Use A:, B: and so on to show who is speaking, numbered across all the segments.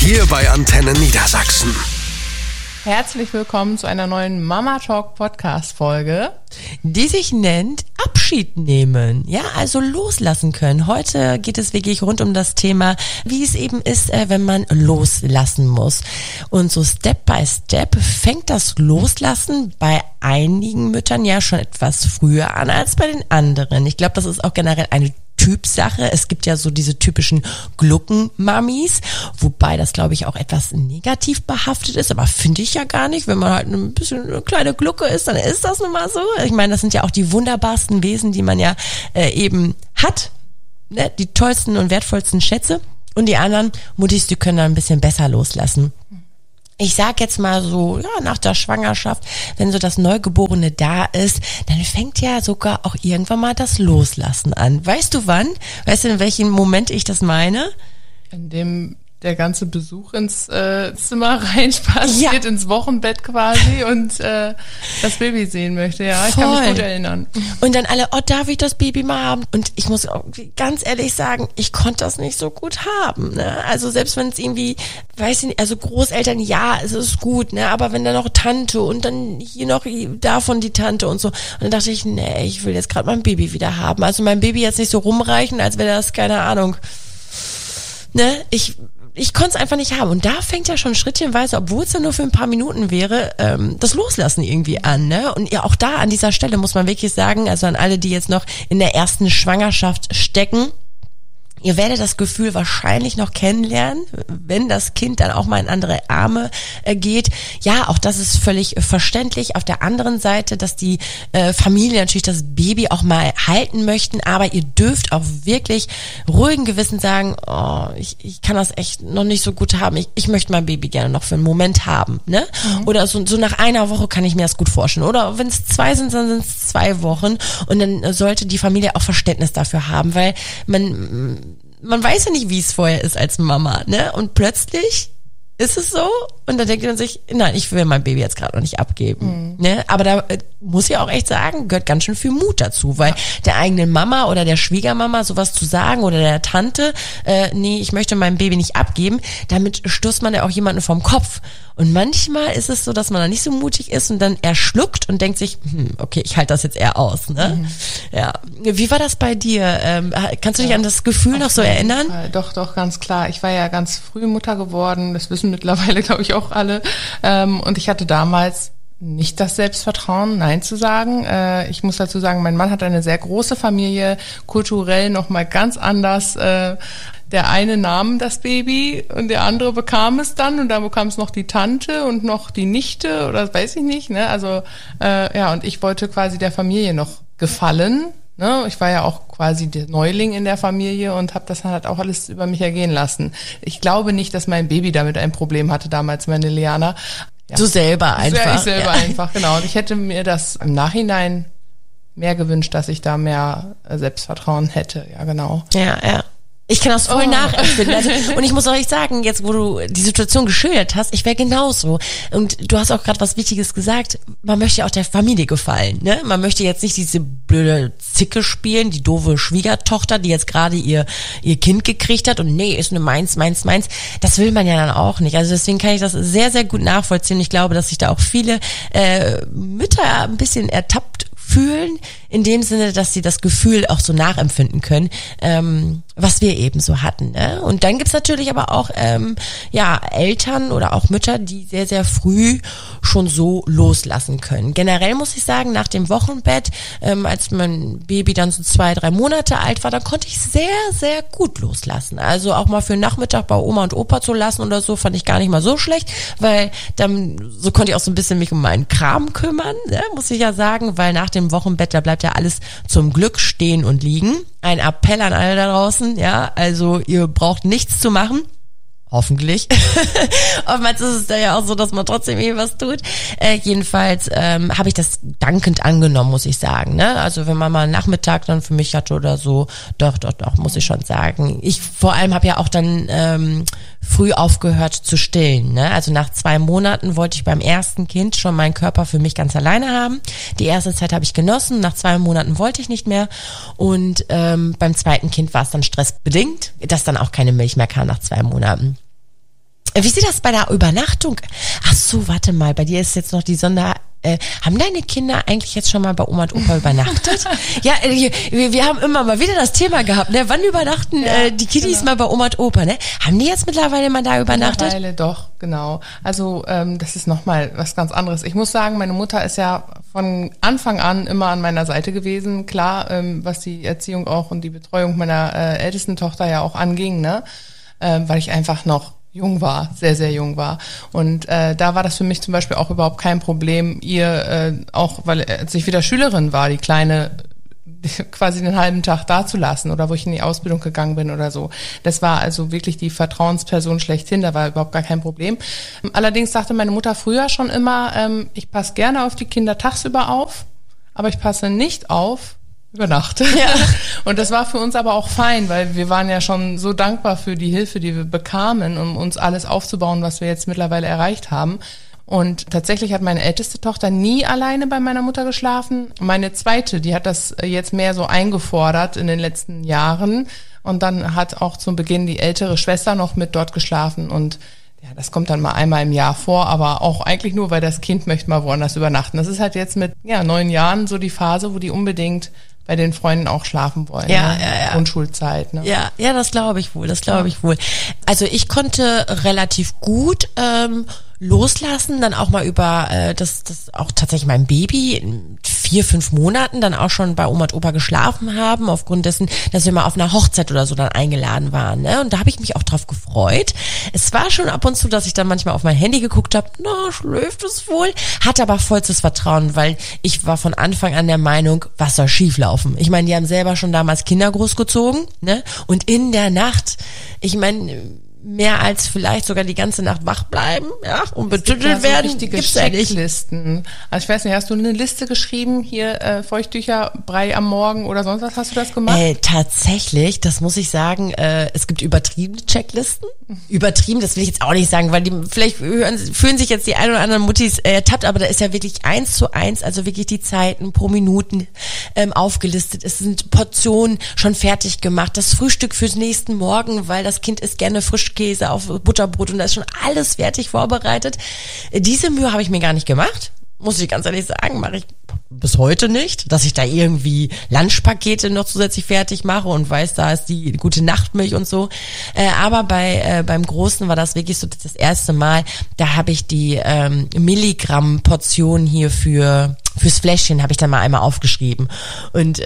A: Hier bei Antenne Niedersachsen.
B: Herzlich willkommen zu einer neuen Mama Talk Podcast Folge,
C: die sich nennt Abschied nehmen. Ja, also loslassen können. Heute geht es wirklich rund um das Thema, wie es eben ist, wenn man loslassen muss. Und so Step by Step fängt das Loslassen bei einigen Müttern ja schon etwas früher an als bei den anderen. Ich glaube, das ist auch generell eine Typsache. Es gibt ja so diese typischen Gluckenmamis, wobei das, glaube ich, auch etwas negativ behaftet ist, aber finde ich ja gar nicht. Wenn man halt ein bisschen eine kleine Glucke ist, dann ist das nun mal so. Ich meine, das sind ja auch die wunderbarsten Wesen, die man ja eben hat, ne? Die tollsten und wertvollsten Schätze. Und die anderen Muttis, die können dann ein bisschen besser loslassen. Ich sag jetzt mal so, ja, nach der Schwangerschaft, wenn so das Neugeborene da ist, dann fängt ja sogar auch irgendwann mal das Loslassen an. Weißt du wann? Weißt du, in welchem Moment ich das meine?
B: in dem der ganze Besuch ins Zimmer reinspaziert, ins Wochenbett quasi und das Baby sehen möchte. Ja, ich kann mich gut erinnern.
C: Und dann alle, oh, darf ich das Baby mal haben? Und ich muss auch ganz ehrlich sagen, ich konnte das nicht so gut haben. Ne? Also selbst wenn es irgendwie, weiß ich nicht, also Großeltern, ja, es ist gut, ne? Aber wenn dann noch Tante und dann hier noch davon die Tante und so. Und dann dachte ich, nee, ich will jetzt gerade mein Baby wieder haben. Also mein Baby jetzt nicht so rumreichen, als wäre das, keine Ahnung, ne? Ich konnte es einfach nicht haben. Und da fängt ja schon schrittchenweise, obwohl es ja nur für ein paar Minuten wäre, das Loslassen irgendwie an. Ne? Und ja, auch da an dieser Stelle muss man wirklich sagen, also an alle, die jetzt noch in der ersten Schwangerschaft stecken, ihr werdet das Gefühl wahrscheinlich noch kennenlernen, wenn das Kind dann auch mal in andere Arme geht. Ja, auch das ist völlig verständlich. Auf der anderen Seite, dass die Familie natürlich das Baby auch mal halten möchten, aber ihr dürft auch wirklich ruhigen Gewissen sagen, oh, ich kann das echt noch nicht so gut haben. Ich möchte mein Baby gerne noch für einen Moment haben. Ne? Mhm. Oder so nach einer Woche kann ich mir das gut vorstellen. Oder wenn es 2 sind, dann sind es 2 Wochen. Und dann sollte die Familie auch Verständnis dafür haben, weil man weiß ja nicht, wie es vorher ist als Mama, ne? Und plötzlich ist es so und dann denkt man sich, nein, ich will mein Baby jetzt gerade noch nicht abgeben. Ne? Aber da muss ich auch echt sagen, gehört ganz schön viel Mut dazu, weil der eigenen Mama oder der Schwiegermama sowas zu sagen oder der Tante, nee, ich möchte mein Baby nicht abgeben, damit stößt man ja auch jemanden vom Kopf. Und manchmal ist es so, dass man da nicht so mutig ist und dann eher schluckt und denkt sich, okay, ich halte das jetzt eher aus. Ne? Ja. Wie war das bei dir? Kannst du dich an das Gefühl noch so erinnern?
B: Doch, ganz klar. Ich war ja ganz früh Mutter geworden, das wissen mittlerweile, glaube ich, auch alle. Und ich hatte damals nicht das Selbstvertrauen, Nein zu sagen. Ich muss dazu sagen, mein Mann hat eine sehr große Familie, kulturell nochmal ganz anders. Der eine nahm das Baby und der andere bekam es dann und dann bekam es noch die Tante und noch die Nichte oder das weiß ich nicht. Ne? Also und ich wollte quasi der Familie noch gefallen. Ne? Ich war ja auch quasi der Neuling in der Familie und habe das halt auch alles über mich ergehen lassen. Ich glaube nicht, dass mein Baby damit ein Problem hatte damals, meine Liana. Ja.
C: Du selber einfach.
B: Ich selber einfach, genau. Und ich hätte mir das im Nachhinein mehr gewünscht, dass ich da mehr Selbstvertrauen hätte. Ja, genau.
C: Ja. Ich kann das voll nachempfinden. Also, und ich muss euch sagen, jetzt wo du die Situation geschildert hast, ich wäre genauso. Und du hast auch gerade was Wichtiges gesagt, man möchte ja auch der Familie gefallen. Ne? Man möchte jetzt nicht diese blöde Zicke spielen, die doofe Schwiegertochter, die jetzt gerade ihr Kind gekriegt hat und nee, ist nur meins. Das will man ja dann auch nicht. Also deswegen kann ich das sehr, sehr gut nachvollziehen. Ich glaube, dass sich da auch viele Mütter ein bisschen ertappt fühlen, in dem Sinne, dass sie das Gefühl auch so nachempfinden können, was wir eben so hatten. Ne? Und dann gibt's natürlich aber auch Eltern oder auch Mütter, die sehr, sehr früh schon so loslassen können. Generell muss ich sagen, nach dem Wochenbett, als mein Baby dann so 2, 3 Monate alt war, da konnte ich sehr, sehr gut loslassen. Also auch mal für den Nachmittag bei Oma und Opa zu lassen oder so, fand ich gar nicht mal so schlecht, weil dann so konnte ich auch so ein bisschen mich um meinen Kram kümmern, ne? Muss ich ja sagen, weil nach dem Wochenbett, da bleibt ja alles zum Glück stehen und liegen. Ein Appell an alle da draußen, ja, also ihr braucht nichts zu machen. Hoffentlich. Oftmals ist es da ja auch so, dass man trotzdem was tut. Jedenfalls habe ich das dankend angenommen, muss ich sagen. Ne? Also wenn man mal einen Nachmittag dann für mich hatte oder so, doch, muss ich schon sagen. Ich vor allem habe ja auch dann früh aufgehört zu stillen. Ne? Also nach 2 Monaten wollte ich beim ersten Kind schon meinen Körper für mich ganz alleine haben. Die erste Zeit habe ich genossen. Nach 2 Monaten wollte ich nicht mehr. Und beim zweiten Kind war es dann stressbedingt, dass dann auch keine Milch mehr kam nach 2 Monaten. Wie sieht das bei der Übernachtung? Ach so, warte mal, bei dir ist jetzt noch die haben deine Kinder eigentlich jetzt schon mal bei Oma und Opa übernachtet? Ja, wir haben immer mal wieder das Thema gehabt, ne? Wann übernachten die Kiddies mal bei Oma und Opa, ne? Haben die jetzt mittlerweile mal da übernachtet?
B: Mittlerweile doch, genau. Also das ist nochmal was ganz anderes. Ich muss sagen, meine Mutter ist ja von Anfang an immer an meiner Seite gewesen. Klar, was die Erziehung auch und die Betreuung meiner ältesten Tochter ja auch anging, ne? Weil ich einfach noch jung war, sehr, sehr jung war. Und da war das für mich zum Beispiel auch überhaupt kein Problem, ihr auch, weil als ich wieder Schülerin war, die Kleine quasi den halben Tag da zu lassen oder wo ich in die Ausbildung gegangen bin oder so. Das war also wirklich die Vertrauensperson schlechthin, da war überhaupt gar kein Problem. Allerdings sagte meine Mutter früher schon immer, ich passe gerne auf die Kinder tagsüber auf, aber ich passe nicht auf über Nacht. Ja. Und das war für uns aber auch fein, weil wir waren ja schon so dankbar für die Hilfe, die wir bekamen, um uns alles aufzubauen, was wir jetzt mittlerweile erreicht haben. Und tatsächlich hat meine älteste Tochter nie alleine bei meiner Mutter geschlafen. Meine zweite, die hat das jetzt mehr so eingefordert in den letzten Jahren. Und dann hat auch zu Beginn die ältere Schwester noch mit dort geschlafen. Und ja, das kommt dann mal einmal im Jahr vor, aber auch eigentlich nur, weil das Kind möchte mal woanders übernachten. Das ist halt jetzt mit 9 Jahren so die Phase, wo die unbedingt bei den Freunden auch schlafen wollen. Ja, ne? Ja. Grundschulzeit. Ne?
C: Ja, das glaube ich wohl, Also ich konnte relativ gut loslassen, dann auch mal über das auch tatsächlich mein Baby in 4-5 Monaten dann auch schon bei Oma und Opa geschlafen haben, aufgrund dessen, dass wir mal auf einer Hochzeit oder so dann eingeladen waren. Ne? Und da habe ich mich auch drauf gefreut. Es war schon ab und zu, dass ich dann manchmal auf mein Handy geguckt habe, na, schläft es wohl? Hatte aber vollstes Vertrauen, weil ich war von Anfang an der Meinung, was soll schief laufen? Ich meine, die haben selber schon damals Kinder großgezogen, ne? Und in der Nacht, ich meine, mehr als vielleicht sogar die ganze Nacht wach bleiben, ja, und betüttelt werden,
B: gibt's ja nicht. Checklisten. Also ich weiß nicht, hast du eine Liste geschrieben, hier Feuchttücher, Brei am Morgen oder sonst was, hast du das gemacht?
C: Tatsächlich, das muss ich sagen, es gibt übertriebene Checklisten. Übertrieben, das will ich jetzt auch nicht sagen, weil die vielleicht fühlen sich jetzt die ein oder anderen Muttis ertappt, aber da ist ja wirklich 1:1, also wirklich die Zeiten pro Minuten aufgelistet. Es sind Portionen schon fertig gemacht, das Frühstück fürs nächsten Morgen, weil das Kind isst gerne Frischkäse auf Butterbrot und da ist schon alles fertig vorbereitet. Diese Mühe habe ich mir gar nicht gemacht. Muss ich ganz ehrlich sagen, mache ich bis heute nicht, dass ich da irgendwie Lunchpakete noch zusätzlich fertig mache und weiß, da ist die gute Nachtmilch und so. Aber beim Großen war das wirklich so das erste Mal, da habe ich die Milligramm-Portion hier fürs Fläschchen habe ich dann mal einmal aufgeschrieben. Und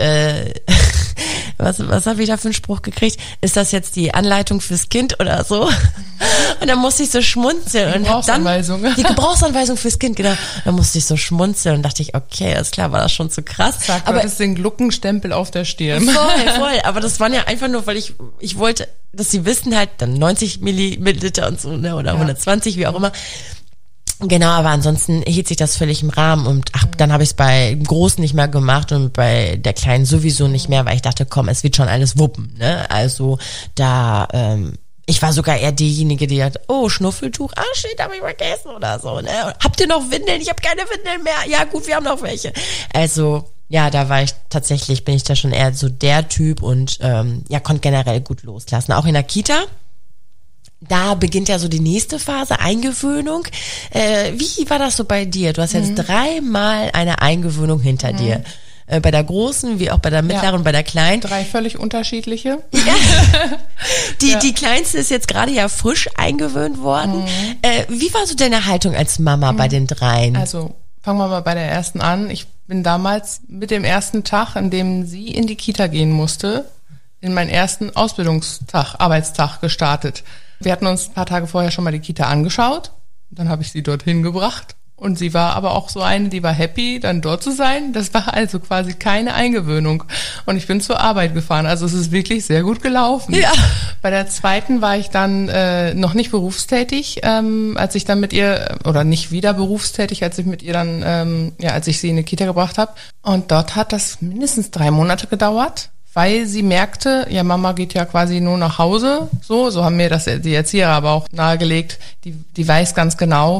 C: was habe ich da für einen Spruch gekriegt? Ist das jetzt die Anleitung fürs Kind oder so? Und dann musste ich so schmunzeln.
B: Die Gebrauchsanweisung.
C: Die Gebrauchsanweisung fürs Kind, genau. Dann musste ich so schmunzeln und dachte ich, okay, alles klar, war das schon zu krass.
B: Aber das ist den Gluckenstempel auf der Stirn.
C: Voll. Aber das waren ja einfach nur, weil ich wollte, dass sie wissen halt, dann 90 Milliliter und so, ne, oder 120, wie auch immer. Genau, aber ansonsten hielt sich das völlig im Rahmen und dann habe ich es bei dem Großen nicht mehr gemacht und bei der Kleinen sowieso nicht mehr, weil ich dachte, komm, es wird schon alles wuppen, ne? Also da, ich war sogar eher diejenige, die hat, oh, Schnuffeltuch, shit, hab ich vergessen oder so, ne? Habt ihr noch Windeln? Ich habe keine Windeln mehr. Ja gut, wir haben noch welche. Also ja, bin ich da schon eher so der Typ und konnte generell gut loslassen. Auch in der Kita. Da beginnt ja so die nächste Phase, Eingewöhnung. Wie war das so bei dir? Du hast jetzt 3-mal eine Eingewöhnung hinter dir. Bei der Großen, wie auch bei der Mittleren und bei der Kleinen.
B: 3 völlig unterschiedliche.
C: Ja. Die Kleinste ist jetzt gerade ja frisch eingewöhnt worden. Wie war so deine Haltung als Mama bei den 3?
B: Also fangen wir mal bei der ersten an. Ich bin damals mit dem ersten Tag, an dem sie in die Kita gehen musste, in meinen ersten Arbeitstag gestartet. Wir hatten uns ein paar Tage vorher schon mal die Kita angeschaut. Dann habe ich sie dorthin gebracht. Und sie war aber auch so eine, die war happy, dann dort zu sein. Das war also quasi keine Eingewöhnung. Und ich bin zur Arbeit gefahren. Also es ist wirklich sehr gut gelaufen. Ja. Bei der zweiten war ich dann noch nicht berufstätig, als ich dann mit ihr, oder nicht wieder berufstätig, als ich mit ihr dann, als ich sie in die Kita gebracht habe. Und dort hat das mindestens 3 Monate gedauert. Weil sie merkte, ja, Mama geht ja quasi nur nach Hause, so haben mir das die Erzieher aber auch nahegelegt, die weiß ganz genau,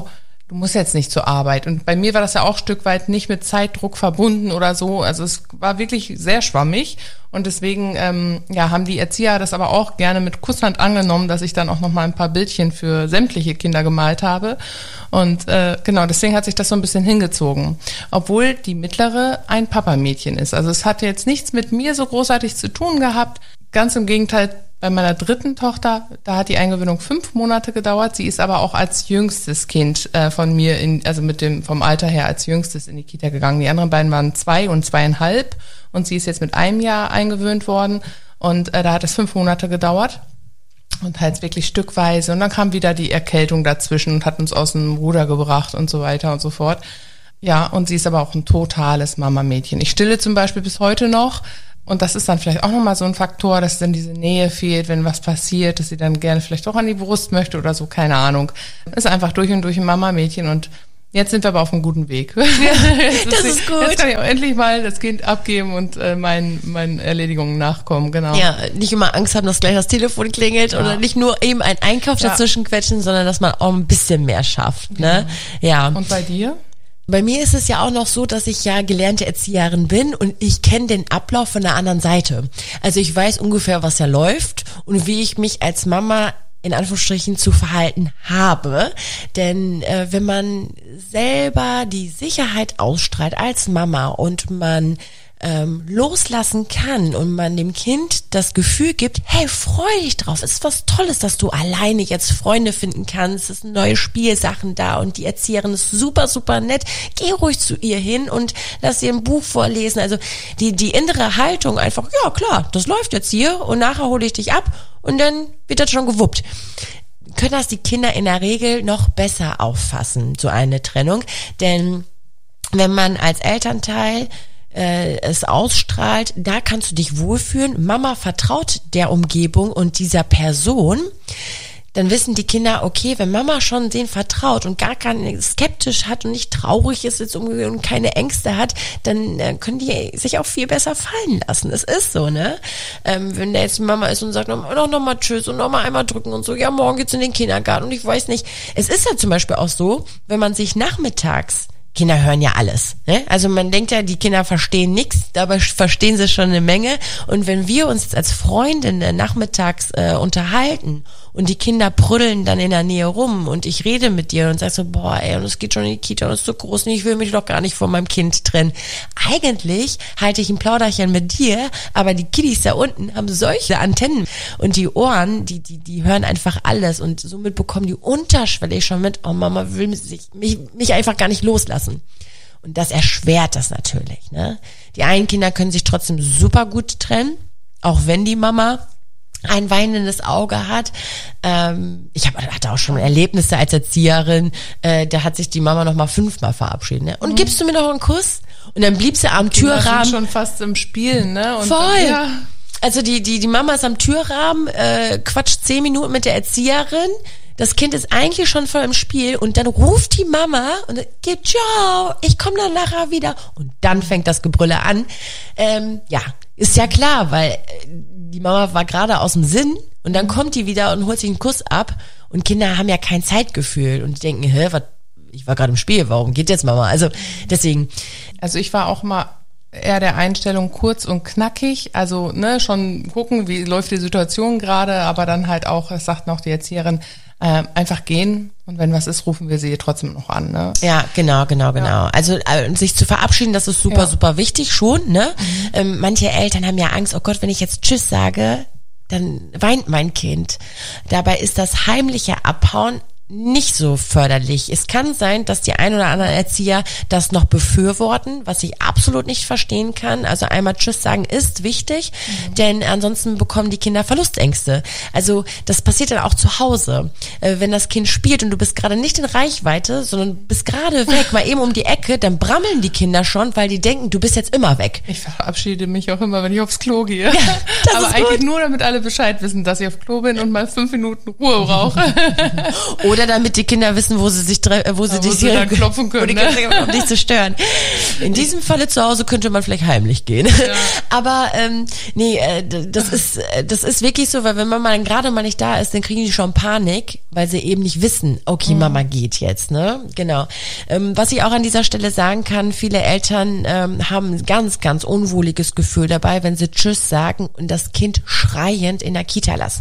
B: du musst jetzt nicht zur Arbeit. Und bei mir war das ja auch ein Stück weit nicht mit Zeitdruck verbunden oder so. Also es war wirklich sehr schwammig. Und deswegen haben die Erzieher das aber auch gerne mit Kusshand angenommen, dass ich dann auch nochmal ein paar Bildchen für sämtliche Kinder gemalt habe. Und deswegen hat sich das so ein bisschen hingezogen. Obwohl die mittlere ein Papamädchen ist. Also es hatte jetzt nichts mit mir so großartig zu tun gehabt. Ganz im Gegenteil, bei meiner dritten Tochter, da hat die Eingewöhnung 5 Monate gedauert. Sie ist aber auch als jüngstes Kind von mir, vom Alter her als jüngstes in die Kita gegangen. Die anderen beiden waren 2 und 2,5 und sie ist jetzt mit 1 Jahr eingewöhnt worden und da hat es 5 Monate gedauert und halt wirklich stückweise. Und dann kam wieder die Erkältung dazwischen und hat uns aus dem Ruder gebracht und so weiter und so fort. Ja, und sie ist aber auch ein totales Mama-Mädchen. Ich stille zum Beispiel bis heute noch. Und das ist dann vielleicht auch nochmal so ein Faktor, dass dann diese Nähe fehlt, wenn was passiert, dass sie dann gerne vielleicht auch an die Brust möchte oder so, keine Ahnung. Ist einfach durch und durch ein Mama-Mädchen und jetzt sind wir aber auf einem guten Weg.
C: Das ist gut.
B: Jetzt kann ich auch endlich mal das Kind abgeben und meinen Erledigungen nachkommen, genau.
C: Ja, nicht immer Angst haben, dass gleich das Telefon klingelt oder nicht nur eben ein Einkauf dazwischen quetschen, sondern dass man auch ein bisschen mehr schafft, ne? Ja.
B: Und bei dir?
C: Bei mir ist es ja auch noch so, dass ich ja gelernte Erzieherin bin und ich kenne den Ablauf von der anderen Seite. Also ich weiß ungefähr, was da läuft und wie ich mich als Mama in Anführungsstrichen zu verhalten habe. Denn wenn man selber die Sicherheit ausstrahlt als Mama und man loslassen kann und man dem Kind das Gefühl gibt, hey, freu dich drauf, es ist was Tolles, dass du alleine jetzt Freunde finden kannst, es sind neue Spielsachen da und die Erzieherin ist super, super nett, geh ruhig zu ihr hin und lass ihr ein Buch vorlesen, also die innere Haltung einfach, ja klar, das läuft jetzt hier und nachher hole ich dich ab und dann wird das schon gewuppt. Können das die Kinder in der Regel noch besser auffassen, so eine Trennung, denn wenn man als Elternteil es ausstrahlt, da kannst du dich wohlfühlen. Mama vertraut der Umgebung und dieser Person. Dann wissen die Kinder, okay, wenn Mama schon denen vertraut und gar kein skeptisch hat und nicht traurig ist jetzt und keine Ängste hat, dann können die sich auch viel besser fallen lassen. Es ist so, ne? Wenn da jetzt die Mama ist und sagt, noch mal tschüss und noch mal einmal drücken und so, ja, morgen geht's in den Kindergarten und ich weiß nicht. Es ist ja zum Beispiel auch so, wenn man sich nachmittags Kinder hören ja alles. Ne? Also man denkt ja, die Kinder verstehen nichts, dabei verstehen sie schon eine Menge. Und wenn wir uns jetzt als Freundinnen nachmittags unterhalten und die Kinder prüdeln dann in der Nähe rum und ich rede mit dir und sag so, boah, ey, und es geht schon in die Kita und es ist so groß und ich will mich doch gar nicht von meinem Kind trennen. Eigentlich halte ich ein Plauderchen mit dir, aber die Kiddies da unten haben solche Antennen und die Ohren, die hören einfach alles und somit bekommen die unterschwellig schon mit, oh, Mama will mich einfach gar nicht loslassen. Und das erschwert das natürlich, ne? Die einen Kinder können sich trotzdem super gut trennen, auch wenn die Mama ein weinendes Auge hat. Ich hatte auch schon Erlebnisse als Erzieherin, da hat sich die Mama noch mal 5-mal verabschiedet. Ne? Und gibst du mir noch einen Kuss? Und dann blieb sie am Türrahmen.
B: Die sind schon fast im Spielen, ne? Und
C: voll.
B: Dann, ja.
C: Also die Mama ist am Türrahmen, quatscht 10 Minuten mit der Erzieherin. Das Kind ist eigentlich schon voll im Spiel und dann ruft die Mama und geht, ciao, ich komme dann nachher wieder. Und dann fängt das Gebrülle an. Ist ja klar, weil die Mama war gerade aus dem Sinn und dann kommt die wieder und holt sich einen Kuss ab und Kinder haben ja kein Zeitgefühl und die denken, ich war gerade im Spiel, warum geht jetzt Mama? Also deswegen.
B: Also ich war auch mal eher der Einstellung kurz und knackig, also ne, schon gucken, wie läuft die Situation gerade, aber dann halt auch, das sagt noch die Erzieherin, einfach gehen und wenn was ist, rufen wir sie trotzdem noch an. Ne?
C: Ja, genau. Ja. Also sich zu verabschieden, das ist super, super wichtig schon. Ne? Manche Eltern haben ja Angst, oh Gott, wenn ich jetzt Tschüss sage, dann weint mein Kind. Dabei ist das heimliche Abhauen nicht so förderlich. Es kann sein, dass die ein oder anderen Erzieher das noch befürworten, was ich absolut nicht verstehen kann. Also einmal Tschüss sagen ist wichtig, denn ansonsten bekommen die Kinder Verlustängste. Also das passiert dann auch zu Hause. Wenn das Kind spielt und du bist gerade nicht in Reichweite, sondern bist gerade weg, mal eben um die Ecke, dann brammeln die Kinder schon, weil die denken, du bist jetzt immer weg.
B: Ich verabschiede mich auch immer, wenn ich aufs Klo gehe.
C: Ja,
B: aber eigentlich nur, damit alle Bescheid wissen, dass ich auf Klo bin und mal 5 Minuten Ruhe brauche.
C: Oder damit die Kinder wissen, wo sie sich
B: dann klopfen können,
C: ne? Um dich zu stören. In diesem Falle zu Hause könnte man vielleicht heimlich gehen. Ja. Aber das ist wirklich so, weil wenn man mal gerade mal nicht da ist, dann kriegen die schon Panik, weil sie eben nicht wissen, okay, Mama geht jetzt, ne? Genau. Was ich auch an dieser Stelle sagen kann, viele Eltern haben ein ganz, ganz unwohliges Gefühl dabei, wenn sie Tschüss sagen und das Kind schreiend in der Kita lassen.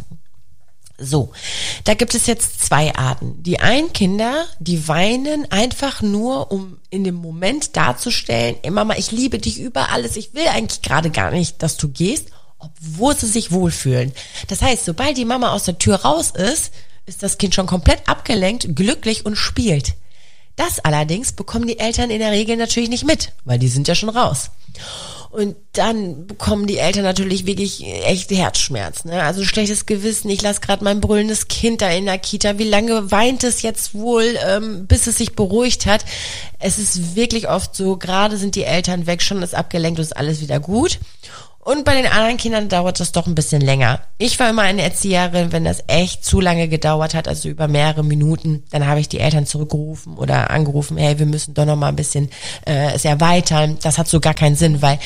C: So, da gibt es jetzt zwei Arten. Die einen Kinder, die weinen einfach nur, um in dem Moment darzustellen, ey Mama, ich liebe dich über alles, ich will eigentlich gerade gar nicht, dass du gehst, obwohl sie sich wohlfühlen. Das heißt, sobald die Mama aus der Tür raus ist das Kind schon komplett abgelenkt, glücklich und spielt. Das allerdings bekommen die Eltern in der Regel natürlich nicht mit, weil die sind ja schon raus. Und dann bekommen die Eltern natürlich wirklich echt Herzschmerz, ne? Also schlechtes Gewissen, ich lasse gerade mein brüllendes Kind da in der Kita, wie lange weint es jetzt wohl, bis es sich beruhigt hat? Es ist wirklich oft so, gerade sind die Eltern weg, schon ist abgelenkt und ist alles wieder gut. Und bei den anderen Kindern dauert das doch ein bisschen länger. Ich war immer eine Erzieherin, wenn das echt zu lange gedauert hat, also über mehrere Minuten, dann habe ich die Eltern zurückgerufen oder angerufen, hey, wir müssen doch noch mal ein bisschen es erweitern. Das hat so gar keinen Sinn, weil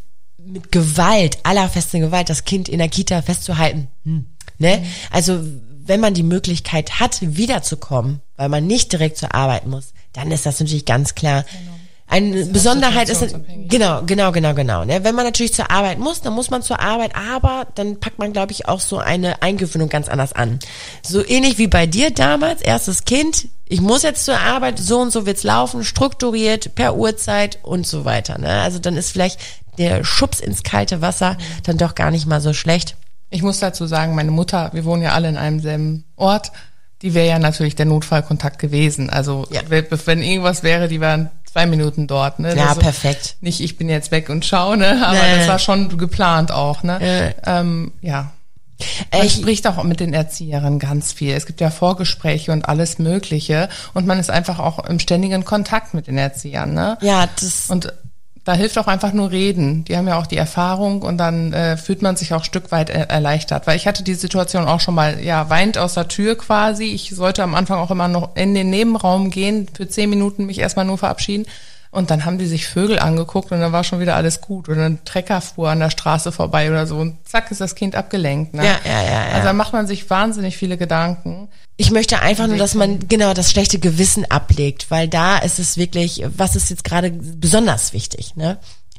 C: mit Gewalt, allerfesten Gewalt, das Kind in der Kita festzuhalten, ne? Also wenn man die Möglichkeit hat, wiederzukommen, weil man nicht direkt zur Arbeit muss, dann ist das natürlich ganz klar. Genau. Eine Besonderheit ist, genau. Ne? Wenn man natürlich zur Arbeit muss, dann muss man zur Arbeit, aber dann packt man, glaube ich, auch so eine Eingewöhnung ganz anders an. So ähnlich wie bei dir damals, erstes Kind, ich muss jetzt zur Arbeit, so und so wird's laufen, strukturiert, per Uhrzeit und so weiter. Ne? Also dann ist vielleicht der Schubs ins kalte Wasser dann doch gar nicht mal so schlecht.
B: Ich muss dazu sagen, meine Mutter, wir wohnen ja alle in einem selben Ort, die wäre ja natürlich der Notfallkontakt gewesen. Also wenn irgendwas wäre, die waren 2 Minuten dort, ne?
C: Ja,
B: also
C: perfekt.
B: Nicht, ich bin jetzt weg und schau, ne? Aber das war schon geplant auch, ne? Ja. Man spricht auch mit den Erzieherinnen ganz viel. Es gibt ja Vorgespräche und alles Mögliche. Und man ist einfach auch im ständigen Kontakt mit den Erziehern, ne?
C: Ja,
B: und da hilft auch einfach nur reden. Die haben ja auch die Erfahrung und dann fühlt man sich auch ein Stück weit erleichtert. Weil ich hatte die Situation auch schon mal, weint aus der Tür quasi. Ich sollte am Anfang auch immer noch in den Nebenraum gehen, für 10 Minuten mich erstmal nur verabschieden. Und dann haben die sich Vögel angeguckt und dann war schon wieder alles gut. Oder ein Trecker fuhr an der Straße vorbei oder so und zack ist das Kind abgelenkt. Ne?
C: Ja.
B: Also da macht man sich wahnsinnig viele Gedanken.
C: Ich möchte einfach nur, dass man genau das schlechte Gewissen ablegt, weil da ist es wirklich, was ist jetzt gerade besonders wichtig, ne?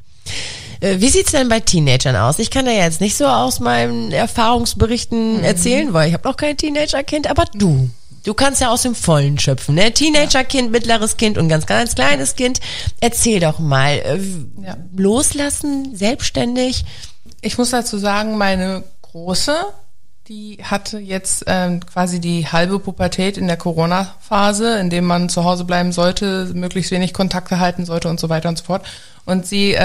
C: Wie sieht's denn bei Teenagern aus? Ich kann da jetzt nicht so aus meinen Erfahrungsberichten erzählen, weil ich habe noch kein Teenagerkind, aber du kannst ja aus dem Vollen schöpfen, ne? Teenagerkind, mittleres Kind und ganz, ganz kleines Kind. Erzähl doch mal, loslassen, selbstständig.
B: Ich muss dazu sagen, meine Große, die hatte jetzt quasi die halbe Pubertät in der Corona-Phase, in dem man zu Hause bleiben sollte, möglichst wenig Kontakte halten sollte und so weiter und so fort. Und sie,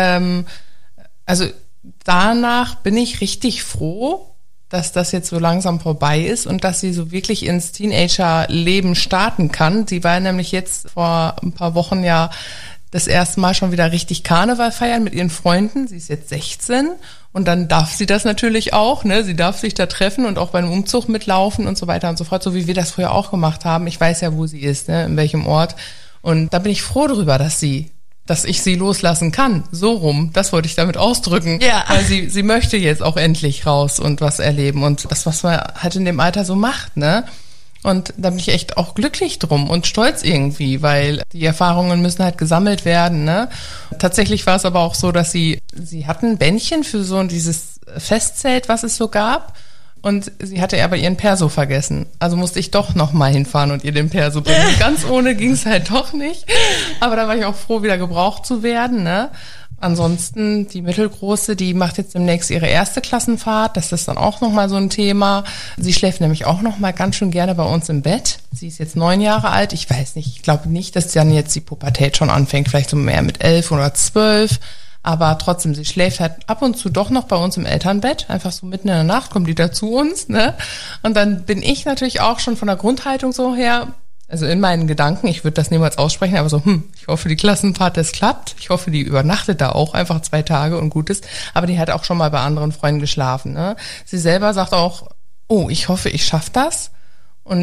B: also danach bin ich richtig froh, dass das jetzt so langsam vorbei ist und dass sie so wirklich ins Teenager-Leben starten kann. Sie war nämlich jetzt vor ein paar Wochen das erste Mal schon wieder richtig Karneval feiern mit ihren Freunden. Sie ist jetzt 16 und dann darf sie das natürlich auch, ne? Sie darf sich da treffen und auch beim Umzug mitlaufen und so weiter und so fort, so wie wir das früher auch gemacht haben. Ich weiß ja, wo sie ist, ne? In welchem Ort. Und da bin ich froh drüber, dass ich sie loslassen kann. So rum, das wollte ich damit ausdrücken.
C: Ja.
B: Weil sie möchte jetzt auch endlich raus und was erleben und das, was man halt in dem Alter so macht, ne? Und da bin ich echt auch glücklich drum und stolz irgendwie, weil die Erfahrungen müssen halt gesammelt werden, ne? Tatsächlich war es aber auch so, dass sie hatten ein Bändchen für so dieses Festzelt, was es so gab. Und sie hatte aber ihren Perso vergessen. Also musste ich doch noch mal hinfahren und ihr den Perso bringen. Ganz ohne ging's halt doch nicht. Aber da war ich auch froh, wieder gebraucht zu werden, ne? Ansonsten die Mittelgroße, die macht jetzt demnächst ihre erste Klassenfahrt. Das ist dann auch nochmal so ein Thema. Sie schläft nämlich auch nochmal ganz schön gerne bei uns im Bett. Sie ist jetzt 9 Jahre alt. Ich weiß nicht, ich glaube nicht, dass dann jetzt die Pubertät schon anfängt. Vielleicht so mehr mit 11 oder 12. Aber trotzdem, sie schläft halt ab und zu doch noch bei uns im Elternbett. Einfach so mitten in der Nacht kommt die da zu uns, ne? Und dann bin ich natürlich auch schon von der Grundhaltung so her, also in meinen Gedanken, ich würde das niemals aussprechen, aber so, ich hoffe, die Klassenfahrt, das klappt. Ich hoffe, die übernachtet da auch einfach 2 Tage und gut ist. Aber die hat auch schon mal bei anderen Freunden geschlafen, ne? Sie selber sagt auch, ich hoffe, ich schaffe das. Und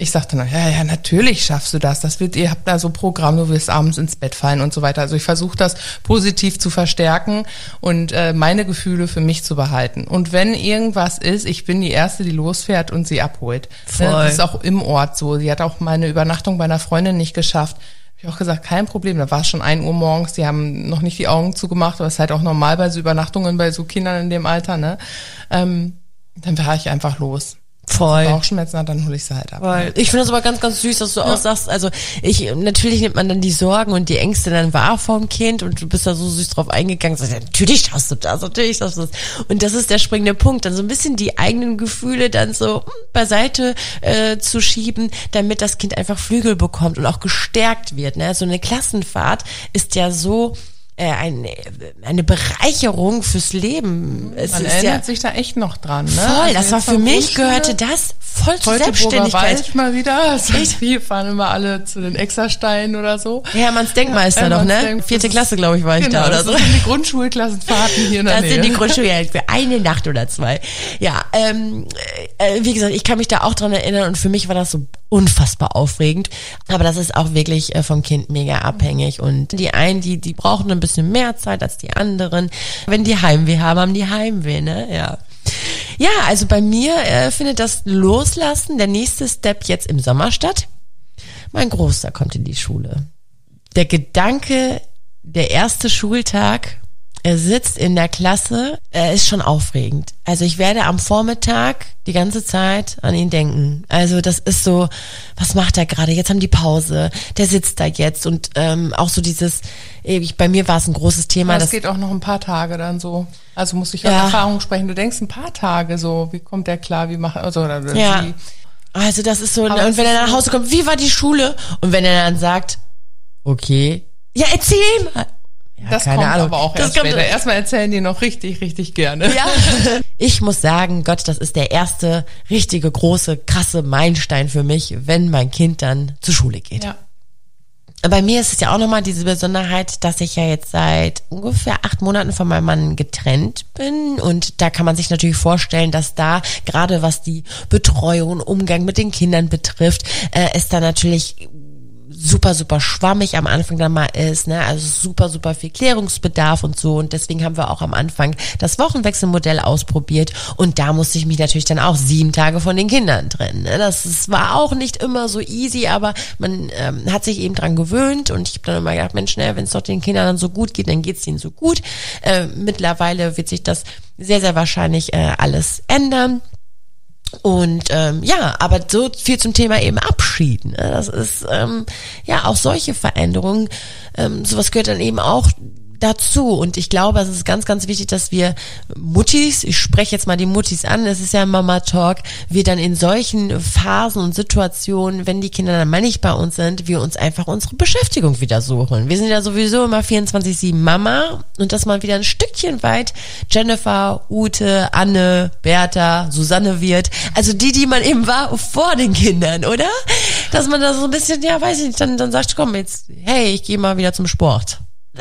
B: ich sagte dann, ja, natürlich schaffst du das. Ihr habt da so Programm, du wirst abends ins Bett fallen und so weiter. Also ich versuche das positiv zu verstärken und meine Gefühle für mich zu behalten. Und wenn irgendwas ist, ich bin die Erste, die losfährt und sie abholt.
C: Voll.
B: Das ist auch im Ort so. Sie hat auch meine Übernachtung bei einer Freundin nicht geschafft. Ich habe auch gesagt, kein Problem. Da war es schon 1 Uhr morgens. Die haben noch nicht die Augen zugemacht. Aber es ist halt auch normal bei so Übernachtungen bei so Kindern in dem Alter. Ne? Dann fahre ich einfach los.
C: Voll.
B: Bauchschmerzen hat, dann hole ich sie halt ab.
C: Voll. Ich finde das aber ganz, ganz süß, dass du auch sagst, also natürlich nimmt man dann die Sorgen und die Ängste dann wahr vom Kind und du bist da so süß drauf eingegangen, sagst, ja, natürlich schaffst du das, natürlich schaffst du das. Und das ist der springende Punkt, dann so ein bisschen die eigenen Gefühle dann so beiseite zu schieben, damit das Kind einfach Flügel bekommt und auch gestärkt wird. Ne? So eine Klassenfahrt ist ja so eine Bereicherung fürs Leben.
B: Man erinnert sich da echt noch dran. Ne?
C: Voll,
B: also
C: das war für mich, gehörte das voll zur Selbstständigkeit.
B: Wald mal wieder. Also wir fahren immer alle zu den Exersteinen oder so.
C: Hermanns Denkmeister noch, ne? 4. Klasse, glaube ich, war ich da oder so.
B: Das sind die Grundschulklassenfahrten hier in der Nähe.
C: Das sind die Grundschuljahre für eine Nacht oder 2. Ja, wie gesagt, ich kann mich da auch dran erinnern und für mich war das so unfassbar aufregend. Aber das ist auch wirklich vom Kind mega abhängig und die einen, die brauchen ein bisschen mehr Zeit als die anderen. Wenn die Heimweh haben die Heimweh, ne? Ja. Ja, also bei mir findet das Loslassen, der nächste Step jetzt im Sommer statt. Mein Großer kommt in die Schule. Der Gedanke, der erste Schultag, er sitzt in der Klasse, ist schon aufregend. Also ich werde am Vormittag die ganze Zeit an ihn denken. Also das ist so, was macht er gerade? Jetzt haben die Pause, der sitzt da jetzt und auch so dieses, bei mir war es ein großes Thema.
B: Das geht auch noch ein paar Tage dann so. Also muss ich aus Erfahrung sprechen. Du denkst ein paar Tage so, wie kommt der klar, wie macht
C: ja. Also das ist so, und wenn er nach Hause kommt, wie war die Schule? Und wenn er dann sagt, okay, ja, erzähl mal. Ja,
B: das
C: keine
B: kommt
C: Ahnung.
B: Aber auch erst später. Erstmal erzählen die noch richtig, richtig gerne.
C: Ja. Ich muss sagen, Gott, das ist der erste richtige, große, krasse Meilenstein für mich, wenn mein Kind dann zur Schule geht.
B: Ja.
C: Bei mir ist es ja auch nochmal diese Besonderheit, dass ich ja jetzt seit ungefähr 8 Monaten von meinem Mann getrennt bin und da kann man sich natürlich vorstellen, dass da gerade was die Betreuung und Umgang mit den Kindern betrifft, es da natürlich super, super schwammig am Anfang dann mal ist, ne, also super, super viel Klärungsbedarf und so und deswegen haben wir auch am Anfang das Wochenwechselmodell ausprobiert und da musste ich mich natürlich dann auch 7 Tage von den Kindern trennen, ne? Das war auch nicht immer so easy, aber man hat sich eben dran gewöhnt und ich habe dann immer gedacht, Mensch, ne, wenn es doch den Kindern dann so gut geht, dann geht's ihnen so gut. Mittlerweile wird sich das sehr, sehr wahrscheinlich alles ändern. Und aber so viel zum Thema eben Abschied. Ne? Das ist auch solche Veränderungen. Sowas gehört dann eben auch dazu. Und ich glaube, es ist ganz, ganz wichtig, dass wir Muttis, ich spreche jetzt mal die Muttis an, es ist ja Mama Talk, wir dann in solchen Phasen und Situationen, wenn die Kinder dann mal nicht bei uns sind, wir uns einfach unsere Beschäftigung wieder suchen. Wir sind ja sowieso immer 24/7 Mama und dass man wieder ein Stückchen weit Jennifer, Ute, Anne, Bertha, Susanne wird. Also die man eben war vor den Kindern, oder? Dass man da so ein bisschen, ja, weiß ich nicht, dann sagt, komm jetzt, hey, ich gehe mal wieder zum Sport.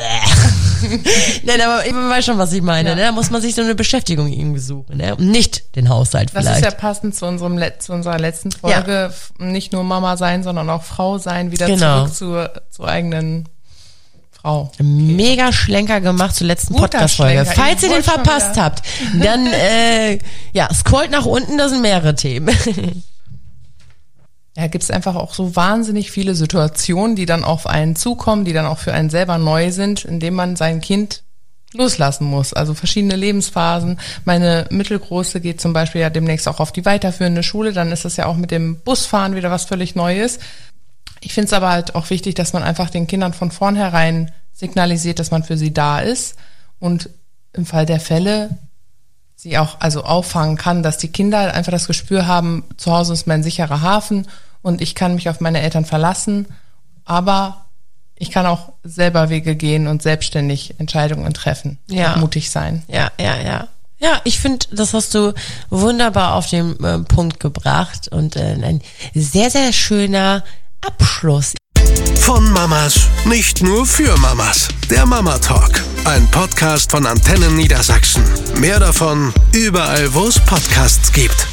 C: Nein, aber man weiß schon, was ich meine. Ja. Ne? Da muss man sich so eine Beschäftigung irgendwie suchen, ne? Und nicht den Haushalt vielleicht.
B: Das ist ja passend zu unserer letzten Folge. Ja. Nicht nur Mama sein, sondern auch Frau sein, wieder zurück zur eigenen Frau.
C: Mega Schlenker gemacht zur letzten Podcast-Folge. Falls ihr den verpasst habt, dann scrollt nach unten, da sind mehrere Themen.
B: Ja, gibt es einfach auch so wahnsinnig viele Situationen, die dann auf einen zukommen, die dann auch für einen selber neu sind, indem man sein Kind loslassen muss. Also verschiedene Lebensphasen. Meine Mittelgroße geht zum Beispiel ja demnächst auch auf die weiterführende Schule. Dann ist es ja auch mit dem Busfahren wieder was völlig Neues. Ich finde es aber halt auch wichtig, dass man einfach den Kindern von vornherein signalisiert, dass man für sie da ist und im Fall der Fälle sie auch also auffangen kann, dass die Kinder einfach das Gespür haben, zu Hause ist mein sicherer Hafen und ich kann mich auf meine Eltern verlassen, aber ich kann auch selber Wege gehen und selbstständig Entscheidungen treffen und mutig sein.
C: Ja, ich finde, das hast du wunderbar auf den Punkt gebracht und ein sehr, sehr schöner Abschluss.
A: Von Mamas, nicht nur für Mamas. Der Mama Talk, ein Podcast von Antennen Niedersachsen. Mehr davon überall, wo es Podcasts gibt.